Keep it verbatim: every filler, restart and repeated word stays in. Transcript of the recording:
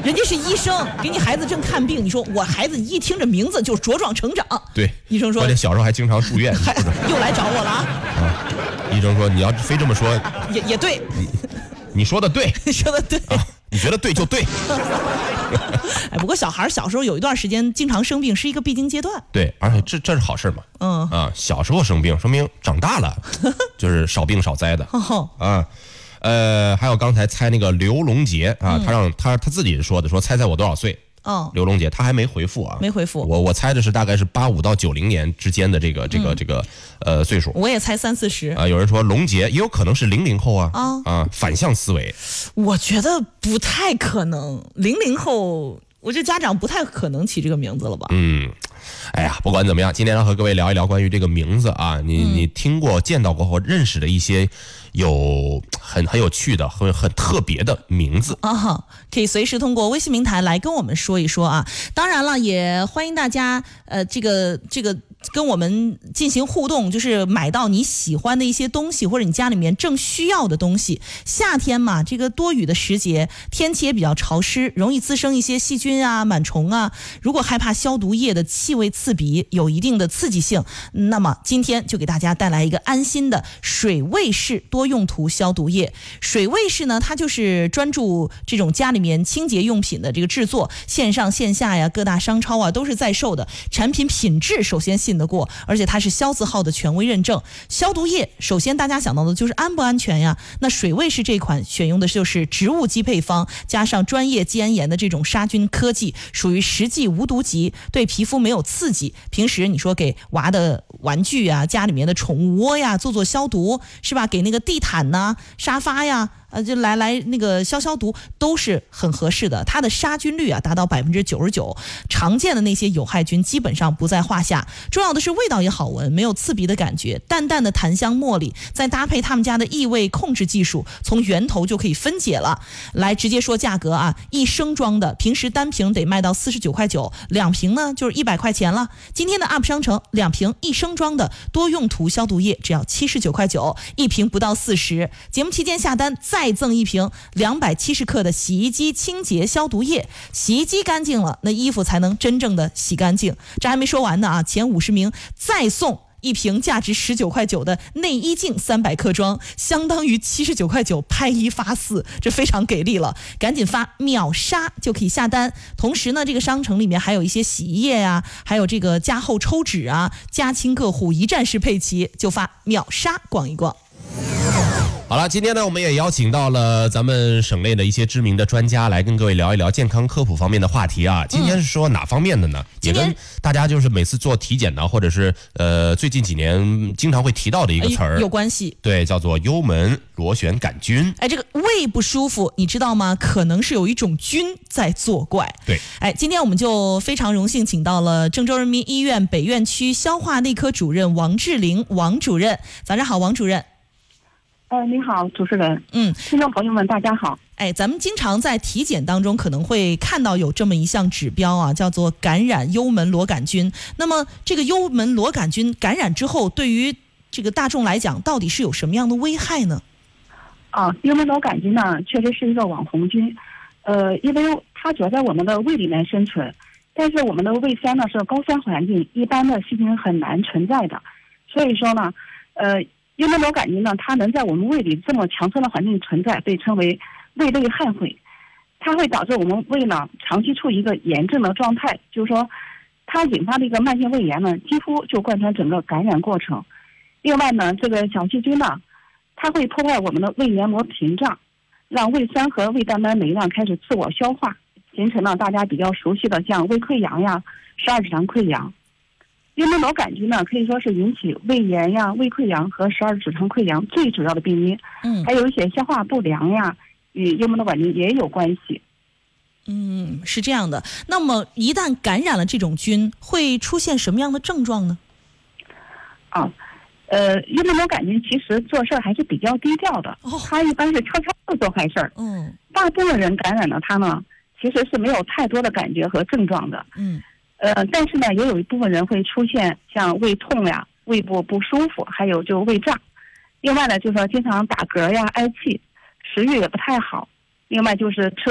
人家是医生，给你孩子正看病，你说我孩子一听这名字就茁壮成长。 对， 医生说， 关键小时候还经常住院， 还又来找我了啊！ 医生说你要非这么说， 也也对， 你你说的对， 说的对、 啊，你觉得对就对。 哎，不过小孩小时候有一段时间经常生病，是一个必经阶段。 对，而且这这是好事嘛。嗯啊，小时候生病，说明长大了，就是少病少灾的。啊，呃，还有刚才猜那个刘龙杰啊，他让他他自己说的，说猜猜我多少岁。哦，刘龙杰他还没回复啊， 没回复。 我我猜的是大概是八五到九零年之间的这个这个、嗯、这个呃岁数。 我也猜三四十啊。有人说龙杰也有可能是零零后啊啊啊，反向思维。 我觉得不太可能，零零后，我觉得家长不太可能起这个名字了吧？ 嗯，哎呀，不管怎么样，今天要和各位聊一聊关于这个名字啊，你、嗯、你听过、见到过或认识的一些有很很有趣的、很很特别的名字啊，可以随时通过微信平台来跟我们说一说啊。当然了，也欢迎大家呃，这个这个。跟我们进行互动，就是买到你喜欢的一些东西，或者你家里面正需要的东西。夏天嘛，这个多雨的时节，天气也比较潮湿，容易滋生一些细菌啊、螨虫啊。如果害怕消毒液的气味刺鼻，有一定的刺激性，那么今天就给大家带来一个安心的水卫士多用途消毒液。水卫士呢，它就是专注这种家里面清洁用品的这个制作，线上线下呀，各大商超啊都是在售的。产品品质首先信得过，而且它是消字号的权威认证。消毒液首先大家想到的就是安不安全呀？那水卫士这款选用的就是植物基配方，加上专业季安盐的这种杀菌科技，属于实际无毒级，对皮肤没有刺激。平时你说给娃的玩具啊，家里面的宠物窝呀做做消毒，是吧？给那个地毯呐、沙发呀。呃，就来来那个消消毒都是很合适的，它的杀菌率啊达到百分之九十九，常见的那些有害菌基本上不在话下。重要的是味道也好闻，没有刺鼻的感觉，淡淡的檀香茉莉，再搭配他们家的异味控制技术，从源头就可以分解了。来直接说价格啊，一升装的平时单瓶得卖到四十九块九，两瓶呢就是一百块钱了。今天的 U P 商城两瓶一升装的多用途消毒液只要七十九块九，一瓶不到四十。节目期间下单再再赠一瓶两百七十克的洗衣机清洁消毒液，洗衣机干净了，那衣服才能真正的洗干净。这还没说完呢啊，前五十名再送一瓶价值十九块九的内衣镜三百克装，相当于七十九块九拍一发四，这非常给力了，赶紧发秒杀就可以下单。同时呢，这个商城里面还有一些洗衣液啊，还有这个加厚抽纸啊，家亲各户一站式配齐，就发秒杀逛一逛。 好了，今天呢，我们也邀请到了咱们省内的一些知名的专家来跟各位聊一聊健康科普方面的话题啊。今天是说哪方面的呢？嗯、也跟大家就是每次做体检呢，或者是呃最近几年经常会提到的一个词儿、哎、 有关系。 对，叫做幽门螺旋杆菌。 哎，这个胃不舒服，你知道吗？可能是有一种菌在作怪。 对， 哎，今天我们就非常荣幸请到了郑州人民医院北院区消化内科主任王志玲王主任。早上好，王主任。 呃，你好，主持人，嗯，听众朋友们，大家好。 哎，咱们经常在体检当中可能会看到有这么一项指标啊，叫做感染幽门螺杆菌。那么，这个幽门螺杆菌感染之后，对于这个大众来讲，到底是有什么样的危害呢？ 啊，幽门螺杆菌呢，确实是一个网红菌，呃，因为它主要在我们的胃里面生存，但是我们的胃酸呢是高酸环境，一般的细菌很难存在的，所以说呢，呃。幽门螺杆菌呢，它能在我们胃里这么强酸的环境存在，被称为胃内荟会。它会导致我们胃呢长期处于一个炎症的状态，就是说，它引发的一个慢性胃炎呢，几乎就贯穿整个感染过程。另外呢，这个小细菌呢，它会破坏我们的胃黏膜屏障，让胃酸和胃蛋白酶呢开始自我消化，形成了大家比较熟悉的像胃溃疡呀、十二指肠溃疡。幽门螺杆菌呢，可以说是引起胃炎呀、胃溃疡和十二指肠溃疡最主要的病因。嗯，还有一些消化不良呀，与幽门螺杆菌也有关系。 嗯，是这样的。那么，一旦感染了这种菌，会出现什么样的症状呢？ 啊，呃，幽门螺杆菌其实做事还是比较低调的，哦、它一般是悄悄的做坏事儿。嗯，大部分人感染了它呢，其实是没有太多的感觉和症状的。嗯。呃，但是呢，也有一部分人会出现像胃痛呀、胃部不舒服，还有就胃胀。另外呢，就是说经常打嗝呀、嗳气，食欲也不太好。另外就是吃